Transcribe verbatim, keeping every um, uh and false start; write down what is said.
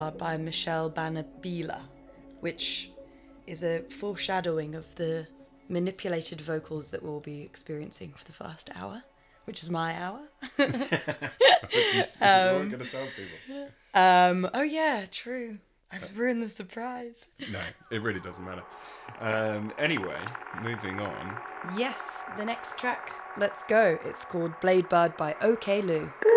by Michelle Banabila, which is a foreshadowing of the manipulated vocals that we'll be experiencing for the first hour, which is my hour. you um, going to tell people. Um, oh yeah, true. I've ruined the surprise. No, it really doesn't matter. Um, anyway, moving on. Yes, the next track. Let's go. It's called Blade Bird by OK Lou.